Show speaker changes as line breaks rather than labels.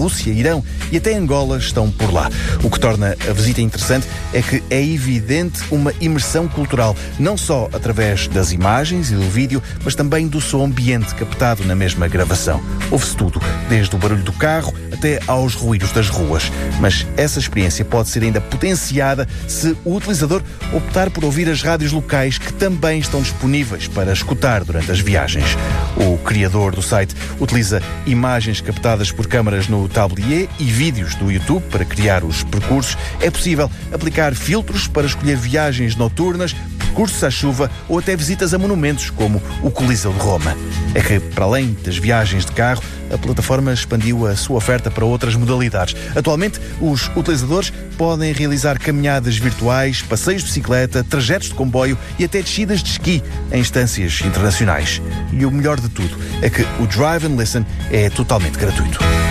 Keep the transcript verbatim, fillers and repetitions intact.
Rússia, Irão e até Angola estão por lá. O que torna a visita interessante é que é evidente uma imersão cultural, não só através das imagens e do vídeo, mas também do som ambiente captado na mesma gravação. Ouve-se tudo, desde o barulho do carro até aos ruídos das ruas. Mas essa experiência pode ser ainda potenciada se o utilizador optar por ouvir as rádios locais que também estão disponíveis para escutar durante as viagens. O criador do site utiliza imagens captadas por câmaras no tablier e vídeos do YouTube para criar os percursos. É possível aplicar filtros para escolher viagens noturnas, percursos à chuva ou até visitas a monumentos como o Coliseu de Roma. É que, para além das viagens de carro, a plataforma expandiu a sua oferta para outras modalidades. Atualmente, os utilizadores podem realizar caminhadas virtuais, passeios de bicicleta, trajetos de comboio e até descidas de esqui em instâncias internacionais. E o melhor de tudo é que o Drive and Listen é totalmente gratuito.